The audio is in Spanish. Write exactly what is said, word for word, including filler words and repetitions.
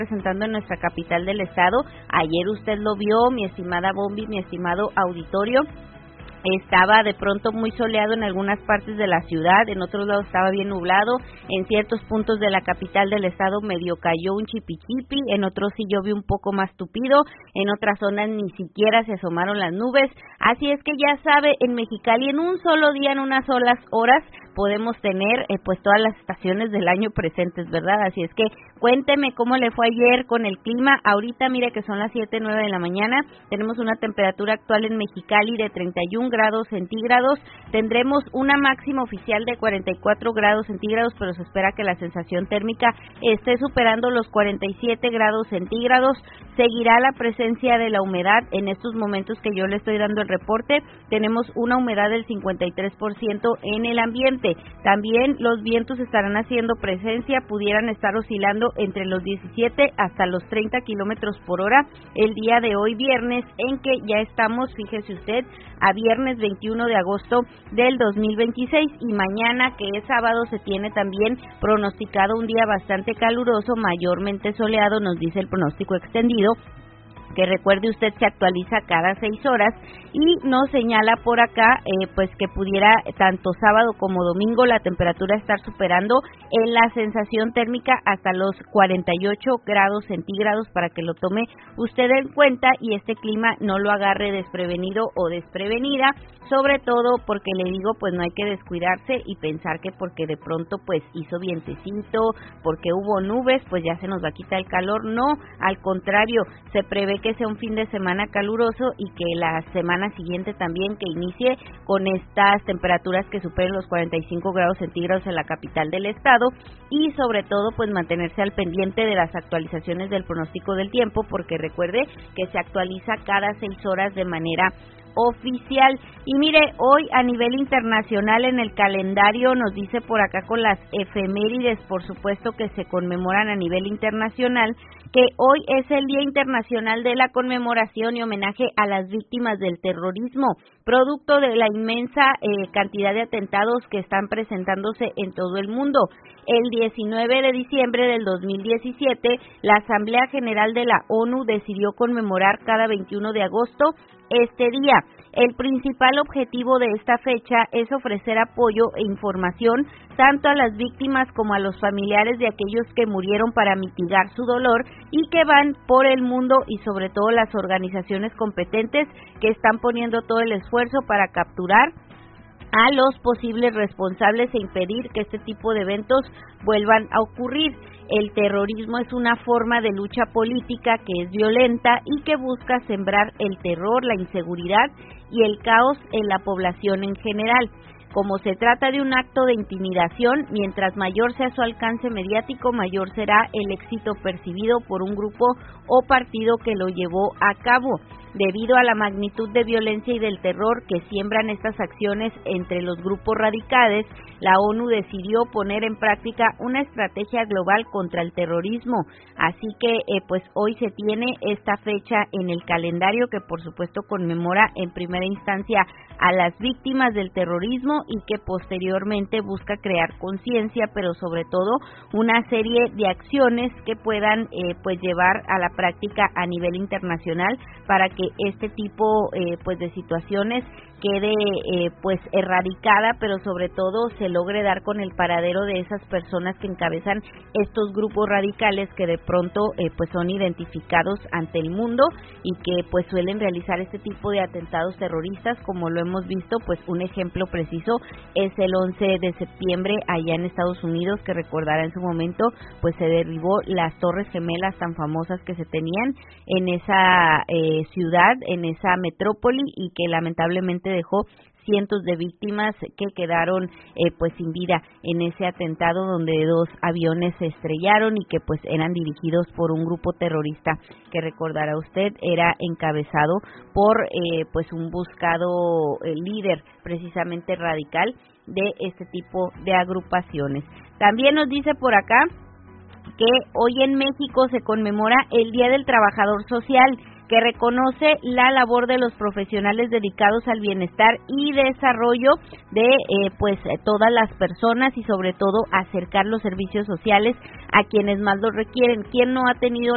presentando en nuestra capital del estado. Ayer usted lo vio, mi estimada Bombi, mi estimado auditorio. Estaba de pronto muy soleado en algunas partes de la ciudad, en otros lados estaba bien nublado, en ciertos puntos de la capital del estado medio cayó un chipichipi, en otros sí llovió un poco más tupido, en otras zonas ni siquiera se asomaron las nubes, así es que ya sabe, en Mexicali en un solo día, en unas solas horas, podemos tener eh, pues todas las estaciones del año presentes, ¿verdad? Así es que cuénteme cómo le fue ayer con el clima. Ahorita mire que son las siete nueve de la mañana, tenemos una temperatura actual en Mexicali de treinta y un grados centígrados, tendremos una máxima oficial de cuarenta y cuatro grados centígrados, pero se espera que la sensación térmica esté superando los cuarenta y siete grados centígrados. Seguirá la presencia de la humedad en estos momentos que yo le estoy dando el reporte, tenemos una humedad del cincuenta y tres por ciento en el ambiente. También los vientos estarán haciendo presencia, pudieran estar oscilando entre los diecisiete hasta los treinta kilómetros por hora el día de hoy viernes, en que ya estamos, fíjese usted, a viernes veintiuno de agosto del dos mil veintiséis, y mañana, que es sábado, se tiene también pronosticado un día bastante caluroso, mayormente soleado, nos dice el pronóstico extendido, que recuerde usted se actualiza cada seis horas y nos señala por acá eh, pues que pudiera tanto sábado como domingo la temperatura estar superando en la sensación térmica hasta los cuarenta y ocho grados centígrados, para que lo tome usted en cuenta y este clima no lo agarre desprevenido o desprevenida, sobre todo porque le digo, pues no hay que descuidarse y pensar que porque de pronto pues hizo vientecito, porque hubo nubes, pues ya se nos va a quitar el calor. No, al contrario, se prevé que sea un fin de semana caluroso y que la semana siguiente también, que inicie con estas temperaturas que superen los cuarenta y cinco grados centígrados en la capital del estado, y sobre todo pues mantenerse al pendiente de las actualizaciones del pronóstico del tiempo, porque recuerde que se actualiza cada seis horas de manera oficial. Y mire, hoy a nivel internacional en el calendario nos dice por acá con las efemérides, por supuesto, que se conmemoran a nivel internacional, que hoy es el Día Internacional de la Conmemoración y Homenaje a las Víctimas del Terrorismo, producto de la inmensa eh, cantidad de atentados que están presentándose en todo el mundo. El diecinueve de diciembre del dos mil diecisiete, la Asamblea General de la ONU decidió conmemorar cada veintiuno de agosto este día. El principal objetivo de esta fecha es ofrecer apoyo e información tanto a las víctimas como a los familiares de aquellos que murieron, para mitigar su dolor, y que van por el mundo, y sobre todo las organizaciones competentes que están poniendo todo el esfuerzo para capturar a los posibles responsables e impedir que este tipo de eventos vuelvan a ocurrir. El terrorismo es una forma de lucha política que es violenta y que busca sembrar el terror, la inseguridad y el caos en la población en general. Como se trata de un acto de intimidación, mientras mayor sea su alcance mediático, mayor será el éxito percibido por un grupo o partido que lo llevó a cabo. Debido a la magnitud de violencia y del terror que siembran estas acciones entre los grupos radicales, la ONU decidió poner en práctica una estrategia global contra el terrorismo. Así que eh, pues hoy se tiene esta fecha en el calendario, que por supuesto conmemora en primera instancia a las víctimas del terrorismo y que posteriormente busca crear conciencia, pero sobre todo una serie de acciones que puedan eh, pues llevar a la práctica a nivel internacional para que este tipo eh, pues de situaciones quede eh, pues erradicada, pero sobre todo se logre dar con el paradero de esas personas que encabezan estos grupos radicales que de pronto eh, pues son identificados ante el mundo y que pues suelen realizar este tipo de atentados terroristas, como lo hemos visto. Pues un ejemplo preciso es el once de septiembre allá en Estados Unidos, que recordará en su momento pues se derribó las Torres Gemelas tan famosas que se tenían en esa eh, ciudad, en esa metrópoli, y que lamentablemente dejó cientos de víctimas que quedaron eh, pues sin vida en ese atentado, donde dos aviones se estrellaron y que pues eran dirigidos por un grupo terrorista que, recordará usted, era encabezado por eh, pues un buscado eh, líder precisamente radical de este tipo de agrupaciones. También nos dice por acá que hoy en México se conmemora el Día del Trabajador Social, que reconoce la labor de los profesionales dedicados al bienestar y desarrollo de eh, pues todas las personas, y sobre todo acercar los servicios sociales a quienes más los requieren. ¿Quién no ha tenido